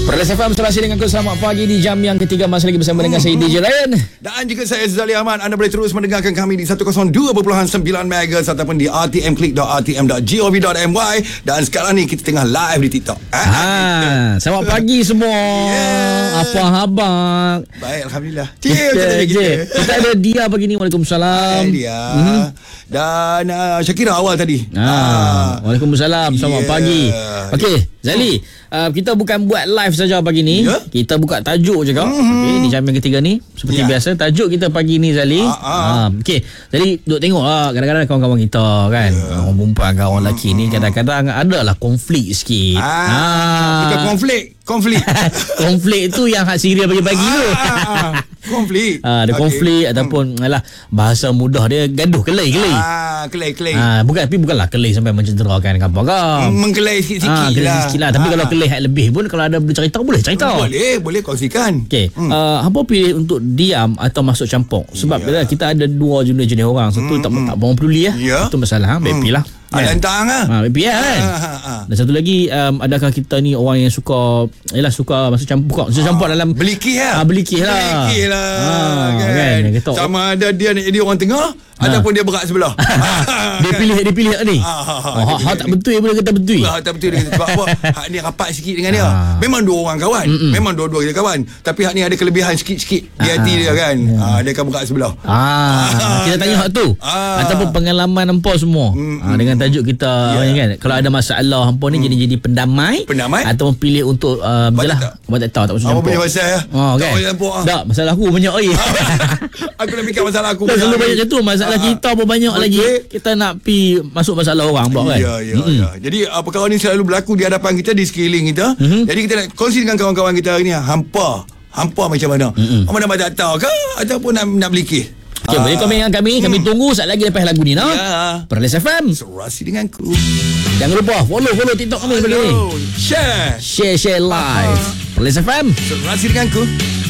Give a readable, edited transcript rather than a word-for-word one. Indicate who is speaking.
Speaker 1: Perlis FM serasi dengan aku. Selamat pagi di jam yang ketiga. Masih lagi bersama dengan saya DJ Ryan.
Speaker 2: Dan juga saya Zali Ahmad. Anda boleh terus mendengarkan kami di 102.9 MHz ataupun di rtmclick.rtm.gov.my. Dan sekarang ni kita tengah live di TikTok.
Speaker 1: Selamat pagi semua. Apa khabar?
Speaker 2: Baik, Alhamdulillah.
Speaker 1: Kita ada Dia pagi ni. Waalaikumsalam.
Speaker 2: Hai Dia. Dan Syakira awal tadi.
Speaker 1: Waalaikumsalam. Selamat pagi. Okey, Zali, kita bukan buat live saja pagi ni. Kita buka tajuk je kau. Okey, di jam yang ketiga ni seperti biasa tajuk kita pagi ni, Zali. Okey, jadi duk tengok lah kadang-kadang kawan-kawan kita kan, orang perempuan kan, orang lelaki ni kadang-kadang adalah konflik sikit.
Speaker 2: Bukan konflik
Speaker 1: konflik tu yang hak serius pagi-pagi tu.
Speaker 2: Konflik.
Speaker 1: Ada konflik ataupun alah, bahasa mudah dia gaduh, kelai.
Speaker 2: Kelai.
Speaker 1: Bukanlah kelai sampai mencederakan ke apa ke.
Speaker 2: Mengkelai sikit-sikit lah.
Speaker 1: Tapi kalau kelai hak lebih pun, kalau ada cerita boleh cerita.
Speaker 2: Boleh kongsikan.
Speaker 1: Okey. Apa pilih untuk diam atau masuk campur? Sebab kita ada dua jenis orang. Satu tak mau peduli Itu masalah. Baik lah.
Speaker 2: Lantang
Speaker 1: BPL kan. Dan satu lagi, adakah kita ni orang yang suka masuk campur dalam
Speaker 2: belikih
Speaker 1: lah
Speaker 2: kan? Sama ada dia nak jadi orang tengah ataupun dia berat sebelah.
Speaker 1: Dia pilih ni. Tak betul boleh kata betul.
Speaker 2: Tak betul dia sebab apa? Hak ni rapat sikit dengan dia. Memang dua orang kawan. Memang dua-dua kita kawan. Tapi hak ni ada kelebihan sikit-sikit di hati dia kan. Dia akan berat sebelah.
Speaker 1: Kita tanya hak tu. Ataupun pengalaman hampa semua. Dengan tajuk kita kan, kalau ada masalah hampa ni jadi pendamai atau pilih untuk buat tak tahu
Speaker 2: apa punya pasal
Speaker 1: kan. Tak, masalah aku banyak
Speaker 2: aku nak fikir masalah aku
Speaker 1: selalu banyak macam tu. Masalah kita pun banyak lagi. Kita nak pi masuk masalah orang pula kan.
Speaker 2: Ya. Jadi perkara ni selalu berlaku di hadapan kita, di sekeliling kita. Jadi kita nak kongsi dengan kawan-kawan kita hari ni. Hampa macam mana? Hampa nak tak tahu ke ataupun nak belikih?
Speaker 1: Okay, boleh komen dengan kami. Kami tunggu saat lagi lepas lagu ni. Perlis FM,
Speaker 2: serasi denganku.
Speaker 1: Jangan lupa follow TikTok kami. Share live. Perlis FM,
Speaker 2: serasi denganku.